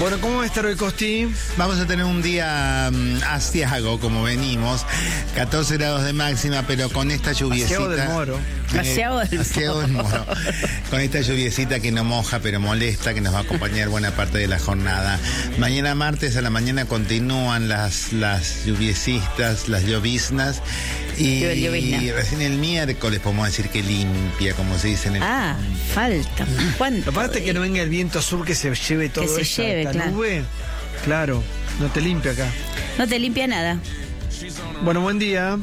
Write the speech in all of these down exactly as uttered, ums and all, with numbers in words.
Bueno, ¿cómo va a estar hoy, Costi? Vamos a tener un día um, asiago, como venimos. catorce grados de máxima, pero con esta lluviecita. Asiago del Moro. Asiago del, asiago del Moro. Con esta lluviecita que no moja, pero molesta, que nos va a acompañar buena parte de la jornada. Mañana martes a la mañana continúan las, las lluviecitas, las lloviznas. Y, y recién el miércoles podemos decir que limpia, como se dice en el... Ah, falta. ¿Cuánto? Aparte que no venga el viento sur que se lleve todo que se esta, lleve, esta claro. nube. Claro, no te limpia acá. No te limpia nada. Bueno, buen día.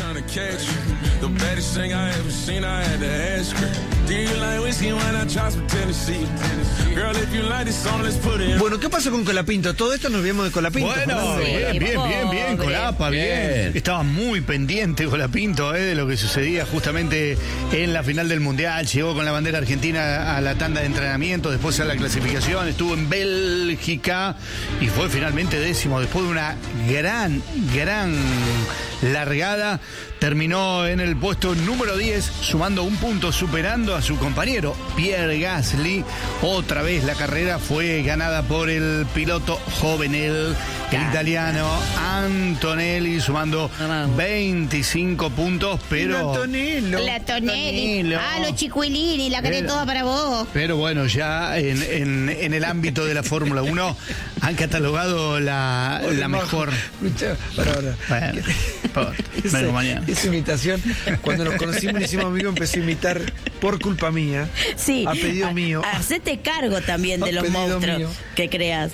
Bueno, ¿qué pasó con Colapinto? Todo esto nos vimos de Colapinto. Bueno, Sí, bien, bien, bien, bien, pobre. Colapa, bien. Bien. Estaba muy pendiente Colapinto eh, de lo que sucedía justamente en la final del Mundial. Llegó con la bandera argentina a la tanda de entrenamiento, después a la clasificación, estuvo en Bélgica y fue finalmente décimo después de una gran, gran largada. Terminó en el puesto número diez, sumando un punto, superando a su compañero Pierre Gasly. Otra vez la carrera fue ganada por el piloto joven, el, el italiano Antonelli, sumando veinticinco puntos, pero... Antonello. La Tonelli. Antonello. Ah, los chicuilini, la querés Pero- toda para vos. Pero bueno, ya en, en, en el ámbito de la Fórmula uno han catalogado la, Oye, la Majo, mejor... escuchá, para ahora. Bueno, por- Esa, vengo mañana. esa imitación, cuando nos conocimos y hicimos amigos, empecé a imitar por culpa mía. Sí. A pedido Ha- mío. Hacete cargo también de A los pedido monstruos mío. que creas.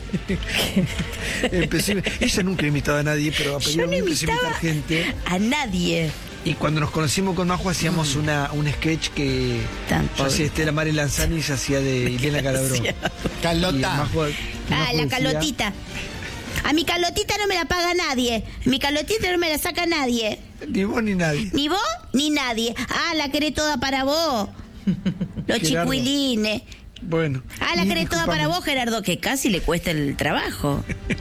Empecé, ella nunca ha imitado a nadie, pero a pedido Yo no mío empecé a imitar imitaba gente. a nadie. Y cuando nos conocimos con Majo hacíamos una, un sketch que Tanto. yo hacía Estela Mari Lanzani y ella hacía de Ileana Calabró. Y Carlota. Majo- Ah, Majo la decía, calotita. A mi calotita no me la paga nadie. Mi calotita no me la saca nadie. Ni vos ni nadie. Ni vos ni nadie. Ah, la querés toda para vos. Los Gerardo. chicuilines. Bueno. Ah, la Y querés toda disculpame, para vos, Gerardo, que casi le cuesta el trabajo.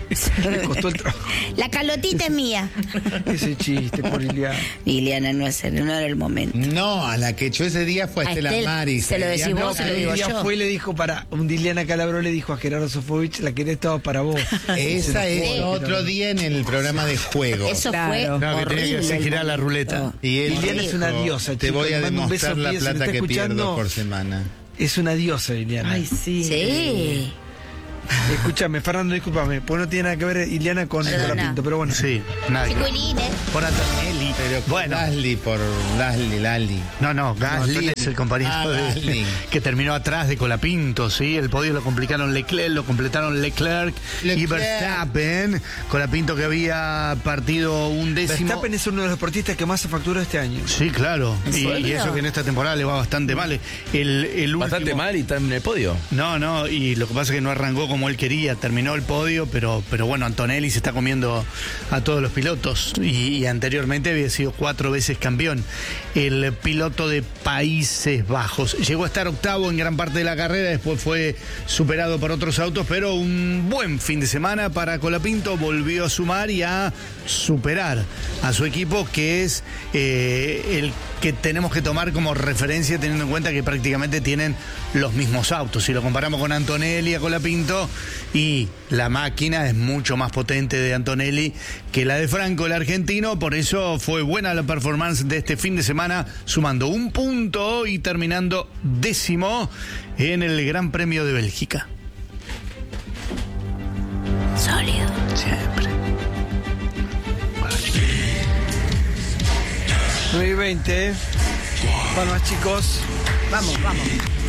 Me costó el trabajo. La calotita es mía. Ese chiste por Ileana. Liliana, no, es el- no era el momento. No, a la que echó ese día fue A Estela Estel- Maris. se lo decís Ella vos, no, se lo Un digo día yo. fue y le dijo para. Un día Ileana Calabró le dijo a Gerardo Sofovich, la querés toda para vos. Esa Se es enojó, otro Gerardo. día en el programa de juego. Eso Claro. fue Claro, que tenía que horrible. hacer el girar la momento. ruleta. Y él Ileana es una dijo, diosa, Te chicos, voy a le mando un beso demostrar a la Pía, si me plata está que pierdo escuchando. por semana. Es una diosa, Ileana. sí. Sí. Escúchame, Fernando, discúlpame, pues no tiene nada que ver Ileana con Perdona. Colapinto, pero bueno. Sí, nadie. Chicuilines. Por Antonelli. Pero Bueno, Gasly por Gasly, Lali. no, no, Gasly Antonelli. es el compañero Ah, de- Gasly. que terminó atrás de Colapinto, ¿sí? El podio lo complicaron Leclerc, lo completaron Leclerc, y Leclerc. Verstappen. Colapinto que había partido un décimo. Verstappen es uno de los deportistas que más se facturó este año. Sí, claro. ¿En Y, y serio? eso que en esta temporada le va bastante mal. El, el Bastante último- mal y está en el podio. No, no, y lo que pasa es que no arrancó como él quería, terminó el podio, pero, pero bueno, Antonelli se está comiendo a todos los pilotos y, y anteriormente había sido cuatro veces campeón. El piloto de Países Bajos llegó a estar octavo en gran parte de la carrera, después fue superado por otros autos, pero un buen fin de semana para Colapinto, volvió a sumar y a superar a su equipo, que es eh, el que tenemos que tomar como referencia teniendo en cuenta que prácticamente tienen los mismos autos. Si lo comparamos con Antonelli a Colapinto, y la máquina es mucho más potente de Antonelli que la de Franco, el argentino, por eso fue buena la performance de este fin de semana, sumando un punto y terminando décimo en el Gran Premio de Bélgica. Sólido. Siempre. nueve y veinte. ¿eh? Bueno, más chicos. Vamos, vamos.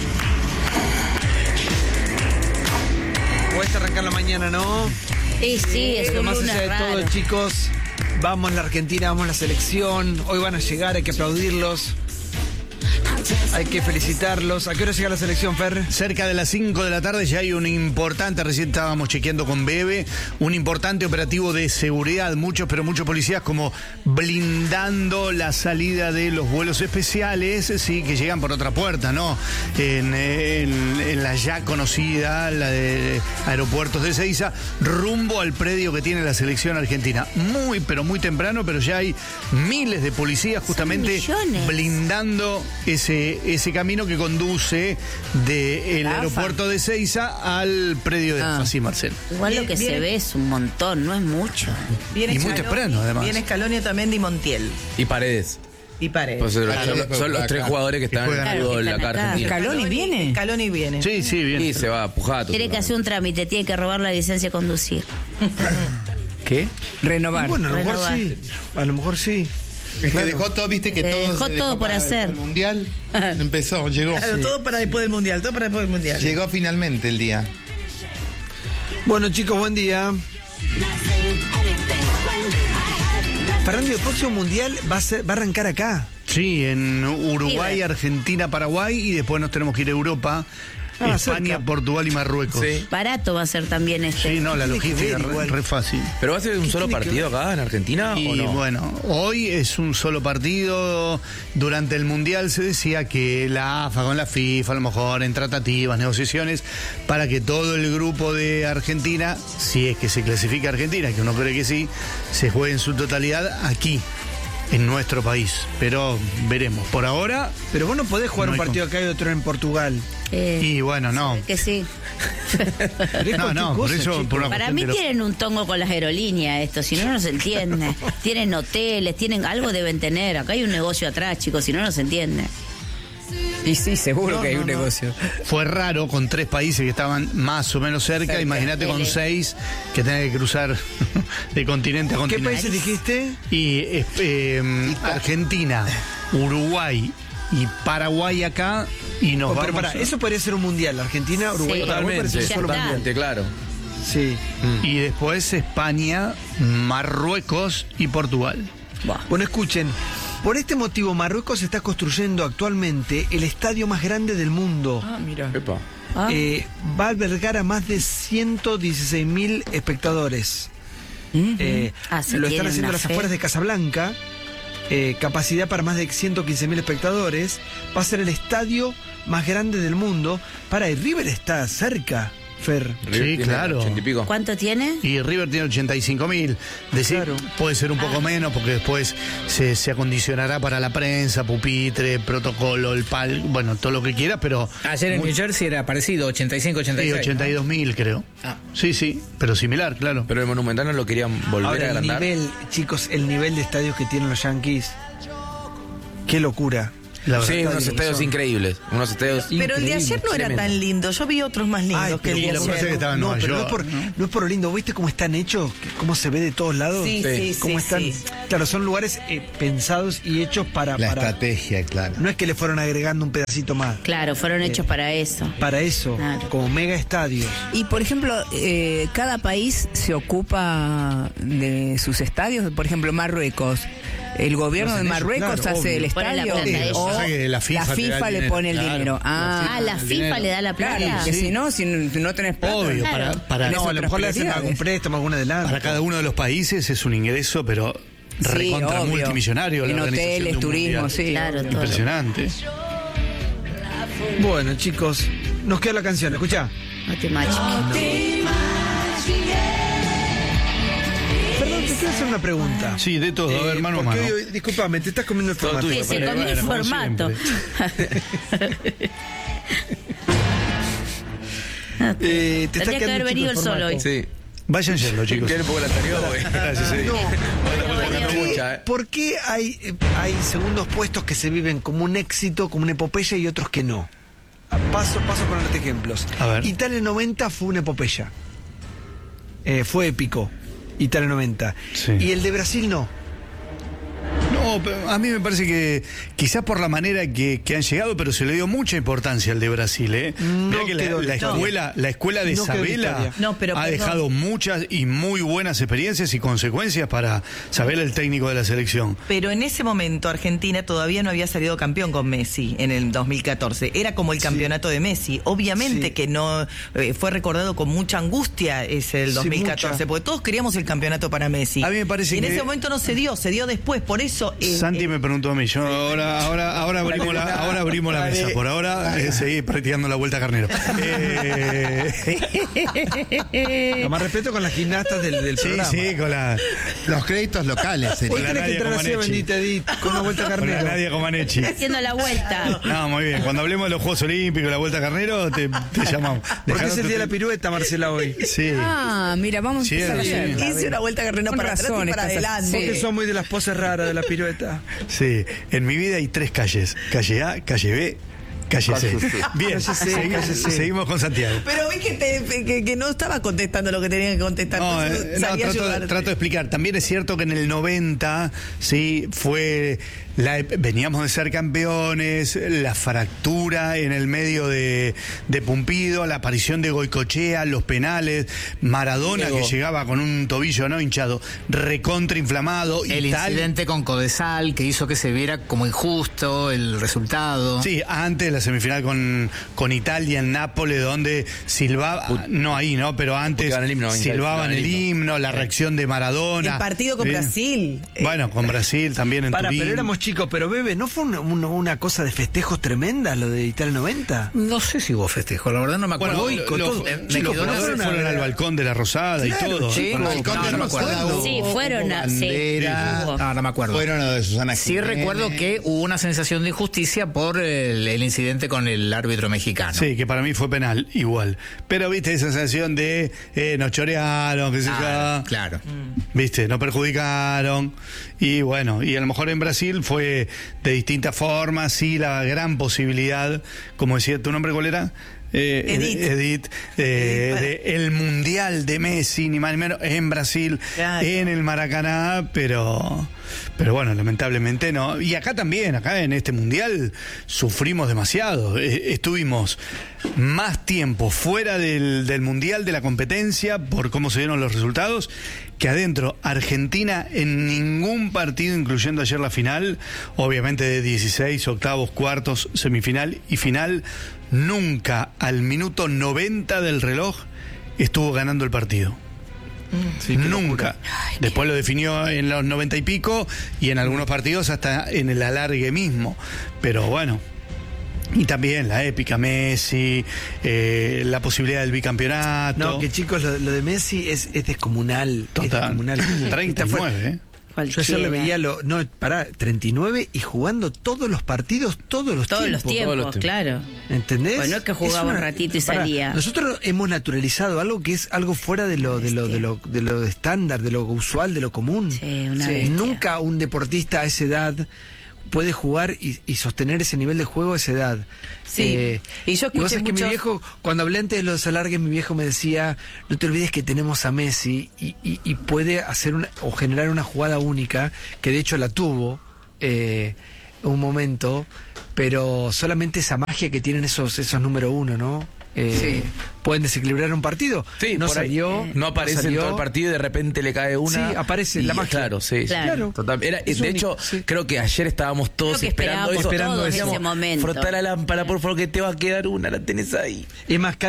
Puedes arrancar la mañana, ¿no? Sí, sí, es Pero un más lunes allá de raro. todo, chicos, vamos la Argentina, vamos la selección. Hoy van a llegar, hay que aplaudirlos. Hay que felicitarlos. ¿A qué hora llega la selección, Fer? Cerca de las cinco de la tarde ya hay un importante, recién estábamos chequeando con Bebe, un importante operativo de seguridad, muchos, pero muchos policías como blindando la salida de los vuelos especiales, sí, que llegan por otra puerta, ¿no? En, en- en la ya conocida, la de Aeropuertos de Ezeiza, rumbo al predio que tiene la selección argentina. Muy, pero muy temprano, pero ya hay miles de policías justamente millones. blindando ese, ese camino que conduce del La A F A. aeropuerto de Ezeiza al predio de Ah. A F A, sí, Marcelo. Igual lo que Viene- se ve es un montón, no es mucho. Viene Y muy Scaloni, temprano, además. Viene Scaloni también de Montiel. Y Paredes. Y Paredes. Pues son, Claro, son- después son los acá. tres jugadores que Que están en juegan el acá. fútbol Claro, acá que están Argentina. Scaloni viene. Scaloni viene. Sí, sí, bien. Y se va a Pujato. Tiene que hacer un trámite, tiene que robar la licencia de conducir. ¿Qué? Renovar. Bueno, a lo mejor Renovar. sí. A lo mejor sí. Es que dejó todo, viste que Eh, todo. dejó se todo por para hacer. El mundial empezó, llegó. Claro, todo para después del mundial, todo para después del mundial. Llegó finalmente el día. Bueno, chicos, buen día. Fernando, el próximo mundial va a, ser, va a arrancar acá. Sí, en Uruguay, River. Argentina, Paraguay y después nos tenemos que ir a Europa, Ah, España, cerca. Portugal y Marruecos. Sí. Barato va a ser también este. Sí, no, la Tiene que logística ver es re, igual. re fácil. ¿Pero va a ser un solo tiene que partido acá en Argentina Y o no? bueno, hoy es un solo partido. Durante el Mundial se decía que la A F A con la FIFA, a lo mejor en tratativas, negociaciones, para que todo el grupo de Argentina, si es que se clasifica Argentina, que uno cree que sí, se juegue en su totalidad aquí, en nuestro país. Pero veremos. Por ahora, Pero vos no podés jugar No un hay partido acá y otro en Portugal. Eh, y bueno, no. que sí. ¿Querés No, cualquier no, por cosa, eso, chicos? por una Para cuestión mí de lo- tienen un tongo con las aerolíneas esto, si no no se entiende. Tienen hoteles, tienen algo deben tener. Acá hay un negocio atrás, chicos, si no no se entiende. Y sí, seguro que hay un negocio. Fue raro con tres países que estaban más o menos cerca. Cerca. Imagínate con Ele. seis que tenés que cruzar de continente a ¿Qué continente. países dijiste? Y eh, eh, Argentina, Uruguay y Paraguay acá y nos Oh, vamos pero pará, a- eso podría ser un mundial. Argentina, Uruguay, Sí. Paraguay parece Totalmente, un solo Ya está. mundial. claro. Sí. y después España, Marruecos y Portugal. Buah. Bueno, escuchen. Por este motivo, Marruecos está construyendo actualmente el estadio más grande del mundo. Ah, mira. Epa. Ah, Eh, va a albergar a más de ciento dieciséis mil espectadores. Eh, Ah, se lo están tienen haciendo a una las fe. afueras de Casablanca. Eh, capacidad para más de ciento quince mil espectadores. Va a ser el estadio más grande del mundo. Para el River está cerca, Fer. River Sí, tiene claro. ochenta y pico. ¿Cuánto tiene? Y River tiene ochenta y cinco mil. Decir, Claro. puede ser un poco menos porque después se, se acondicionará para la prensa, pupitre, protocolo, el pal, bueno, todo lo que quiera, pero Ayer en New Jersey era parecido, ochenta y cinco, ochenta y sí, seis. ochenta y dos mil creo. Ah. Sí, sí, pero similar, claro. Pero el Monumental no lo querían volver Ahora, a el agrandar. nivel, chicos, el nivel de estadios que tienen los Yankees. Qué locura. La Sí, verdad. unos estadios increíbles. Unos estadios. Pero el de ayer no era tremendo. tan lindo. Yo vi otros más lindos Ay, que el pero de lo que pasa es que ayer. estaba en no, Nueva pero no es, York, por, ¿no? no es por lo lindo. ¿Viste cómo están hechos? ¿Cómo se ve de todos lados? Sí, sí, sí. ¿Cómo están? sí. Claro, son lugares eh, pensados y hechos para, La para- estrategia, claro. No es que le fueron agregando un pedacito más. Claro, fueron hechos para eso. Para eso, Claro. como mega estadios. Y por ejemplo, eh, cada país se ocupa de sus estadios. Por ejemplo, Marruecos. El gobierno Lo de hacen ellos, Marruecos claro, hace obvio. el Pone la estadio. plata ellos. o Pasa que la FIFA te da el le dinero, pone el claro. dinero. Ah, Ah, la FIFA le da la plata. claro, que Sí. si no, si no si no tenés plata. Obvio, Claro. para, para, Tenés No, a lo otras mejor le hacen prioridades. algún préstamo, algún adelanto. para cada uno de los países es un ingreso, pero Sí, recontra obvio. multimillonario. la En organización hoteles, de un turismo, mundial. sí. Claro, todo. Impresionante. Bueno, chicos, nos queda la canción. Escucha. No te macho. Perdón, te quiero hacer una pregunta. Sí, de todo, a ver, Eh, mano a porque mano. hoy- disculpame, te estás comiendo el Todo formato. tuyo. Que se Pero comió el bueno, como formato. Eh, te estás Tendría que haber quedando venido chico el el solo hoy. formato. Sí. Vayan yendo, chicos. Tiene un poco la anterior, güey. Gracias, sí. No, Estamos poniendo ¿Qué- mucha, eh. ¿Por qué hay, eh, hay segundos puestos que se viven como un éxito, como una epopeya y otros que no? Paso, paso con los ejemplos. A ver. Italia noventa fue una epopeya. Eh, fue épico. Italia noventa. Sí. Y el de Brasil no. No, pero a mí me parece que quizás por la manera que, que han llegado, pero se le dio mucha importancia al de Brasil, ¿eh? No Mirá que la, quedó la la historia. escuela, la escuela de No quedó la Sabela historia. No, pero ha perdón. dejado muchas y muy buenas experiencias y consecuencias para Sabela, el técnico de la selección. Pero en ese momento Argentina todavía no había salido campeón con Messi en el dos mil catorce. Era como el campeonato de Messi. Obviamente Sí. que no eh, fue recordado con mucha angustia ese el Sí, dos mil catorce, mucha. porque todos queríamos el campeonato para Messi. A mí me parece y en que- ese momento no se dio, se dio después. Por eso eh, Santi eh, me preguntó a mí, yo ahora, ahora, ahora abrimos la, ahora abrimos la mesa. Por ahora eh, seguí practicando la vuelta carnero. Eh, Con más respeto con las gimnastas del, del sí, programa. sí, con la, Los créditos locales sería. ¿Por qué con la tenés que Nadia entrar así, Comaneci. bendita Edith, con una vuelta con la carnero? Nadia Comaneci. Haciendo la vuelta. No, muy bien. Cuando hablemos de los Juegos Olímpicos, la vuelta carnero, te, te llamamos. Porque Dejá- es el día de la pirueta, Marcela, hoy. Sí. Ah, mira, vamos Sí, a empezar a sí. hacerla. hice una vuelta carrera Con para atrás razón y para estás adelante. Porque son muy de las poses raras de la pirueta. Sí, en mi vida hay tres calles. Calle A, calle B, calle C. Bien, Calle C, segui- calle C. seguimos con Santiago. Pero vi que, te- que, que no estaba contestando lo que tenía que contestar. No, entonces eh, no, salí a trato, de- ayudarte. trato de explicar. También es cierto que en el noventa, sí, fue. La, veníamos de ser campeones, la fractura en el medio de, de Pumpido, la aparición de Goicochea, los penales, Maradona Diego. que llegaba con un tobillo no hinchado, recontra inflamado. El Italia- incidente con Codesal que hizo que se viera como injusto el resultado. Sí, antes de la semifinal con, con Italia en Nápoles, donde silbaba, no ahí, ¿no? Pero antes Porque van el himno, silbaban van el el himno. himno, la reacción de Maradona. El partido con Bien. Brasil. Bueno, con Brasil también en Para, Turín. pero éramos chicos, pero Bebe, ¿no fue una, una- una cosa de festejos tremenda lo de Italia noventa? No sé si hubo festejo, la verdad no me acuerdo. Bueno, Lo- lo- lo- lo- me chicos, quedó pero la- fueron, fueron al balcón de la Rosada y todo. sí, Con el balcón no, de no me acuerdo. Rosada Sí, hubo- fueron hubo a- sí. bandera, Sí, hubo. No, no me acuerdo. Fueron a lo de Susana Sí Jiménez. recuerdo que hubo una sensación de injusticia por el, el incidente con el árbitro mexicano. Sí, que para mí fue penal, igual. Pero viste esa sensación de eh, nos chorearon, que se Ah, yo. claro. Viste, nos perjudicaron. Y bueno, y a lo mejor en Brasil fue de distintas formas, sí, la gran posibilidad, como decía, ¿tu nombre cuál era? Eh, Edith. Edith, eh, de el Mundial de Messi, ni más ni menos, en Brasil, Claro. en el Maracaná, pero, pero bueno, lamentablemente no. Y acá también, acá en este Mundial, sufrimos demasiado. Eh, estuvimos más tiempo fuera del, del Mundial, de la competencia, por cómo se dieron los resultados, que adentro. Argentina en ningún partido, incluyendo ayer la final, obviamente de dieciséis, octavos, cuartos, semifinal y final, nunca al minuto noventa del reloj estuvo ganando el partido. Nunca. Después lo definió en los noventa y pico y en algunos partidos hasta en el alargue mismo. Pero bueno. Y también la épica Messi, eh, la posibilidad del bicampeonato. No, que chicos, lo, lo de Messi es, es descomunal. Total. Es descomunal. treinta y Esta nueve, fue- ¿eh? Yo ayer le veía lo. No, pará, treinta y nueve y jugando todos los partidos, todos los Todos los tiempos. tiempos, los tiempos. claro. ¿Entendés? Bueno, es que jugaba un ratito y pará, salía. Nosotros hemos naturalizado algo que es algo fuera de lo de lo de lo de lo estándar, de lo usual, de lo común. Sí, una bestia. Nunca un deportista a esa edad puede jugar y, y sostener ese nivel de juego a esa edad. Sí. Y yo y vos escuché sabés que mi muchos- viejo, cuando hablé antes de los alargues, mi viejo me decía, no te olvides que tenemos a Messi y, y- y puede hacer una, o generar una jugada única, que de hecho la tuvo eh, un momento, pero solamente esa magia que tienen esos, esos número uno, ¿no? Eh, ¿Pueden desequilibrar un partido? Sí, no por ahí. salió. No aparece salió. en todo el partido y de repente le cae una. Sí, aparece y, la magia. Claro, sí. Claro. Total. Era- Es de único, hecho, sí. creo que ayer estábamos todos Creo que esperando esperábamos eso. Esperando todos eso. ese momento. Frotá la lámpara, por favor, que te va a quedar una, la tenés ahí. Es más,